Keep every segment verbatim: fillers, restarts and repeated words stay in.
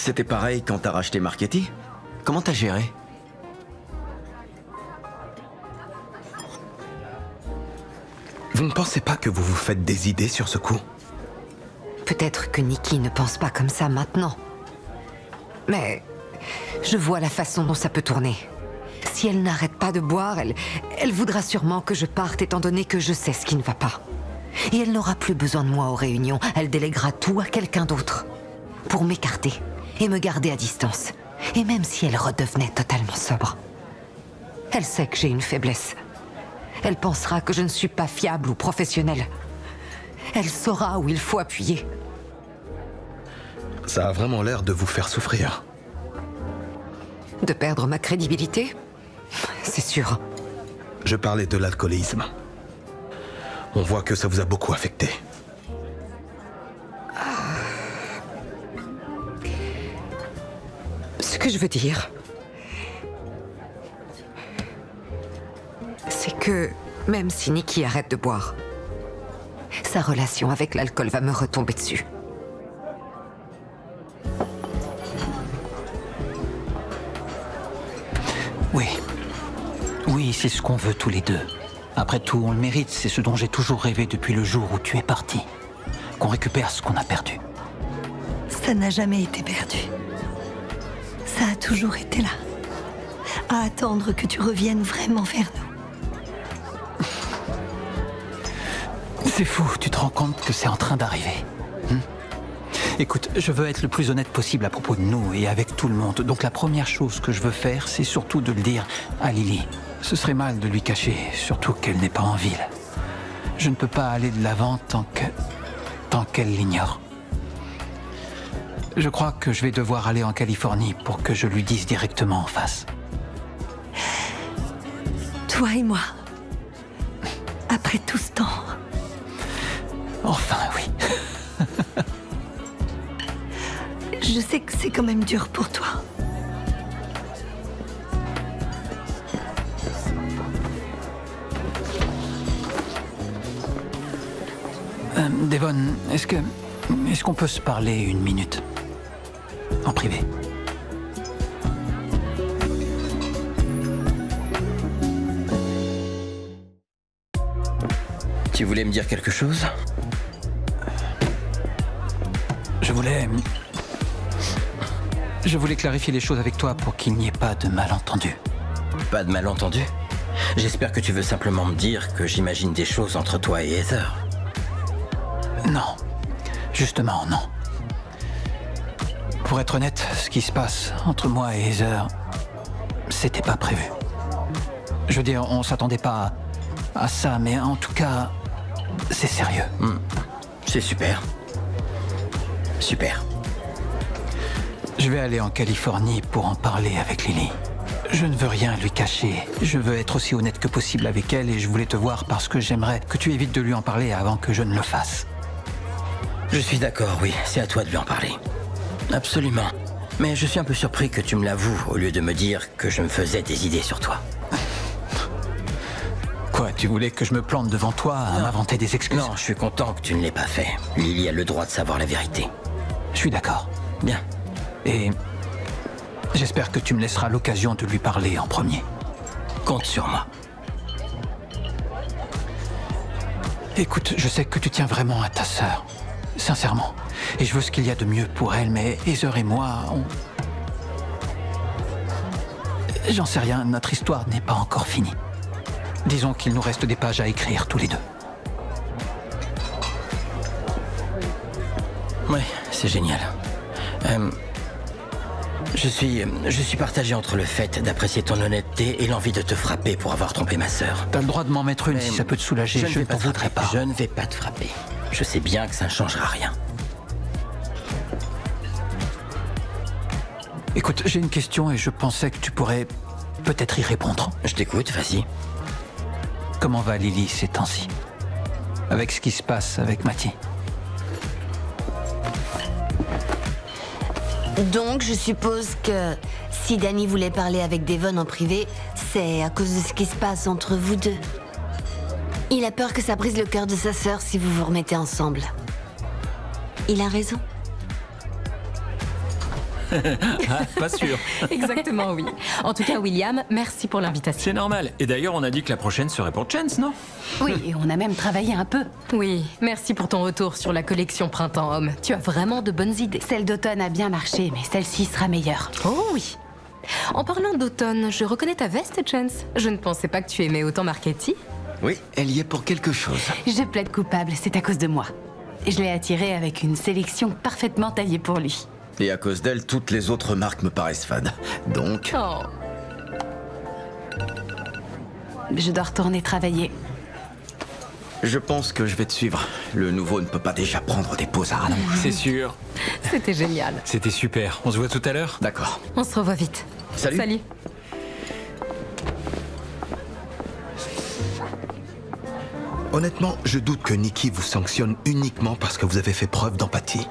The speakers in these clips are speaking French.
C'était pareil quand t'as racheté Marchetti? Comment t'as géré? Vous ne pensez pas que vous vous faites des idées sur ce coup? Peut-être que Nikki ne pense pas comme ça maintenant. Mais je vois la façon dont ça peut tourner. Si elle n'arrête pas de boire, elle, elle voudra sûrement que je parte étant donné que je sais ce qui ne va pas. Et elle n'aura plus besoin de moi aux réunions. Elle déléguera tout à quelqu'un d'autre. Pour m'écarter et me garder à distance. Et même si elle redevenait totalement sobre. Elle sait que j'ai une faiblesse. Elle pensera que je ne suis pas fiable ou professionnelle. Elle saura où il faut appuyer. Ça a vraiment l'air de vous faire souffrir. De perdre ma crédibilité? C'est sûr. Je parlais de l'alcoolisme. On voit que ça vous a beaucoup affecté. Ce que je veux dire, c'est que même si Nikki arrête de boire, sa relation avec l'alcool va me retomber dessus. Oui. Oui, c'est ce qu'on veut tous les deux. Après tout, on le mérite, c'est ce dont j'ai toujours rêvé depuis le jour où tu es parti. Qu'on récupère ce qu'on a perdu. Ça n'a jamais été perdu. Ça a toujours été là. À attendre que tu reviennes vraiment vers nous. C'est fou, tu te rends compte que c'est en train d'arriver. Hmm? Écoute, je veux être le plus honnête possible à propos de nous et avec tout le monde. Donc la première chose que je veux faire, c'est surtout de le dire à Lily. Ce serait mal de lui cacher, surtout qu'elle n'est pas en ville. Je ne peux pas aller de l'avant tant que... tant qu'elle l'ignore. Je crois que je vais devoir aller en Californie pour que je lui dise directement en face. Toi et moi. Après tout ce temps. Enfin, oui. Je sais que c'est quand même dur pour toi. Euh, Devon, est-ce que... Est-ce qu'on peut se parler une minute? En privé. Tu voulais me dire quelque chose? Je voulais... Je voulais clarifier les choses avec toi pour qu'il n'y ait pas de malentendu. Pas de malentendu? J'espère que tu veux simplement me dire que j'imagine des choses entre toi et Heather. Non. Justement, non. Pour être honnête, ce qui se passe entre moi et Heather, c'était pas prévu. Je veux dire, on s'attendait pas à, à ça, mais en tout cas, c'est sérieux. Mmh. C'est super. Super. Je vais aller en Californie pour en parler avec Lily. Je ne veux rien lui cacher. Je veux être aussi honnête que possible avec elle et je voulais te voir parce que j'aimerais que tu évites de lui en parler avant que je ne le fasse. Je suis d'accord, oui. C'est à toi de lui en parler. Absolument. Mais je suis un peu surpris que tu me l'avoues au lieu de me dire que je me faisais des idées sur toi. Quoi, tu voulais que je me plante devant toi à m'inventer des excuses? Non, je suis content que tu ne l'aies pas fait. Lily a le droit de savoir la vérité. Je suis d'accord. Bien. Et j'espère que tu me laisseras l'occasion de lui parler en premier. Compte sur moi. Écoute, je sais que tu tiens vraiment à ta sœur. Sincèrement. Et je veux ce qu'il y a de mieux pour elle, mais Heather et moi, on... J'en sais rien, notre histoire n'est pas encore finie. Disons qu'il nous reste des pages à écrire tous les deux. Oui, c'est génial. Euh, je suis, je suis partagé entre le fait d'apprécier ton honnêteté et l'envie de te frapper pour avoir trompé ma sœur. T'as le droit de m'en mettre une. Mais si ça peut te soulager, je, je ne t'en voudrais pas. Je ne vais pas te frapper. Je sais bien que ça ne changera rien. Écoute, j'ai une question et je pensais que tu pourrais peut-être y répondre. Je t'écoute, vas-y. Comment va Lily ces temps-ci? Avec ce qui se passe avec Matty? Donc, je suppose que si Danny voulait parler avec Devon en privé, c'est à cause de ce qui se passe entre vous deux. Il a peur que ça brise le cœur de sa sœur si vous vous remettez ensemble. Il a raison. Ah, pas sûr. Exactement, oui. En tout cas, William, merci pour l'invitation. C'est normal. Et d'ailleurs, on a dit que la prochaine serait pour Chance, non? Oui, et on a même travaillé un peu. Oui, merci pour ton retour sur la collection Printemps Homme. Tu as vraiment de bonnes idées. Celle d'automne a bien marché, mais celle-ci sera meilleure. Oh oui. En parlant d'automne, je reconnais ta veste, Chance. Je ne pensais pas que tu aimais autant Marchetti. Oui, elle y est pour quelque chose. Je plaide coupable, c'est à cause de moi. Je l'ai attiré avec une sélection parfaitement taillée pour lui. Et à cause d'elle, toutes les autres marques me paraissent fades. Donc... Oh. Je dois retourner travailler. Je pense que je vais te suivre. Le nouveau ne peut pas déjà prendre des pauses à rallonge. C'est sûr. C'était génial. C'était super. On se voit tout à l'heure? D'accord. On se revoit vite. Salut. Salut. Honnêtement, je doute que Nikki vous sanctionne uniquement parce que vous avez fait preuve d'empathie.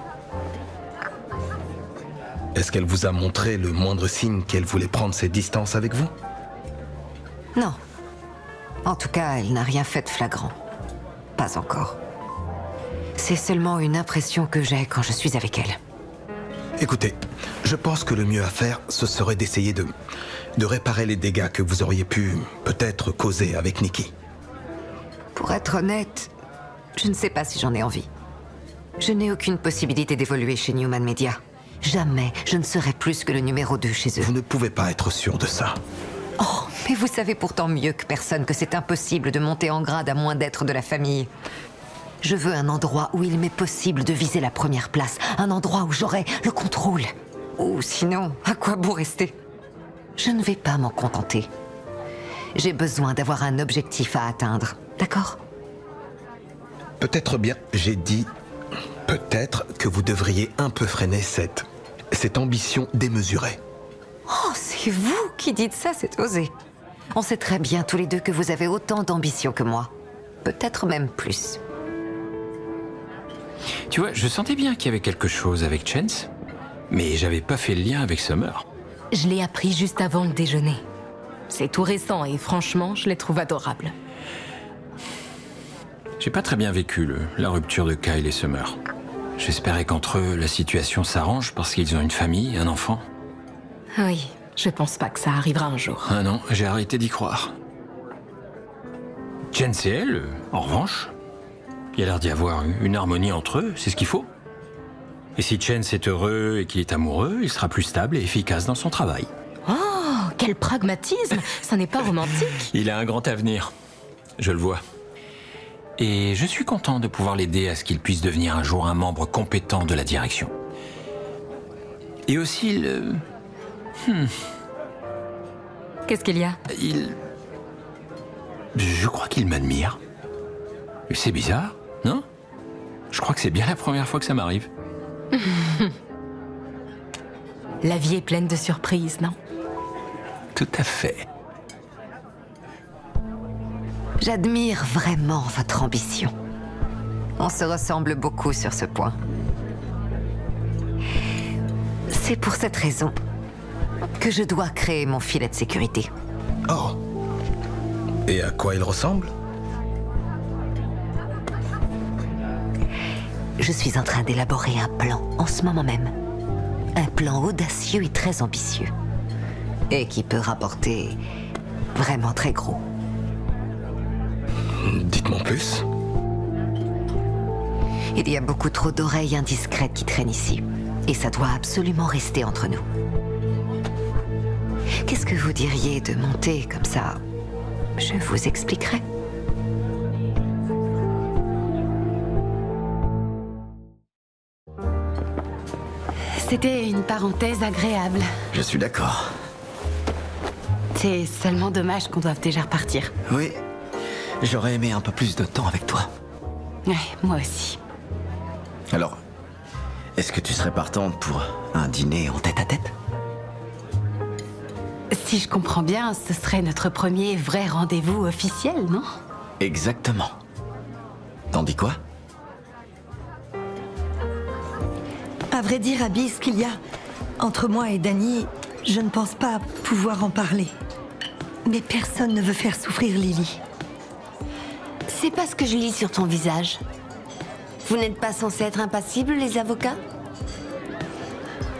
Est-ce qu'elle vous a montré le moindre signe qu'elle voulait prendre ses distances avec vous? Non. En tout cas, elle n'a rien fait de flagrant. Pas encore. C'est seulement une impression que j'ai quand je suis avec elle. Écoutez, je pense que le mieux à faire, ce serait d'essayer de, de réparer les dégâts que vous auriez pu peut-être causer avec Nikki. Pour être honnête, je ne sais pas si j'en ai envie. Je n'ai aucune possibilité d'évoluer chez Newman Media. Jamais je ne serai plus que le numéro deux chez eux. Vous ne pouvez pas être sûr de ça. Oh, mais vous savez pourtant mieux que personne que c'est impossible de monter en grade à moins d'être de la famille. Je veux un endroit où il m'est possible de viser la première place. Un endroit où j'aurai le contrôle. Ou sinon, à quoi bon rester? Je ne vais pas m'en contenter. J'ai besoin d'avoir un objectif à atteindre. D'accord? Peut-être bien, j'ai dit... Peut-être que vous devriez un peu freiner cette... cette ambition démesurée. Oh, c'est vous qui dites ça, c'est osé. On sait très bien tous les deux que vous avez autant d'ambition que moi. Peut-être même plus. Tu vois, je sentais bien qu'il y avait quelque chose avec Chance, mais j'avais pas fait le lien avec Summer. Je l'ai appris juste avant le déjeuner. C'est tout récent et franchement, je les trouve adorables. J'ai pas très bien vécu le, la rupture de Kyle et Summer. J'espérais qu'entre eux, la situation s'arrange parce qu'ils ont une famille, un enfant. Oui, je pense pas que ça arrivera un jour. Ah non, j'ai arrêté d'y croire. Chance et elle, en revanche, il y a l'air d'y avoir une harmonie entre eux, c'est ce qu'il faut. Et si Chance est heureux et qu'il est amoureux, il sera plus stable et efficace dans son travail. Oh, quel pragmatisme! Ça n'est pas romantique. Il a un grand avenir, je le vois. Et je suis content de pouvoir l'aider à ce qu'il puisse devenir un jour un membre compétent de la direction. Et aussi, le... Hmm. Qu'est-ce qu'il y a? Il... Je crois qu'il m'admire. C'est bizarre, non? Je crois que c'est bien la première fois que ça m'arrive. La vie est pleine de surprises, non? Tout à fait. J'admire vraiment votre ambition. On se ressemble beaucoup sur ce point. C'est pour cette raison que je dois créer mon filet de sécurité. Oh. Et à quoi il ressemble? Je suis en train d'élaborer un plan en ce moment même. Un plan audacieux et très ambitieux. Et qui peut rapporter vraiment très gros. Dites-moi plus. Il y a beaucoup trop d'oreilles indiscrètes qui traînent ici. Et ça doit absolument rester entre nous. Qu'est-ce que vous diriez de monter comme ça? Je vous expliquerai. C'était une parenthèse agréable. Je suis d'accord. C'est seulement dommage qu'on doive déjà repartir. Oui. J'aurais aimé un peu plus de temps avec toi. Ouais, moi aussi. Alors, est-ce que tu serais partante pour un dîner en tête-à-tête? Si je comprends bien, ce serait notre premier vrai rendez-vous officiel, non? Exactement. T'en dis quoi? À vrai dire, Abby, ce qu'il y a entre moi et Danny, je ne pense pas pouvoir en parler. Mais personne ne veut faire souffrir Lily. C'est pas ce que je lis sur ton visage. Vous n'êtes pas censés être impassibles, les avocats?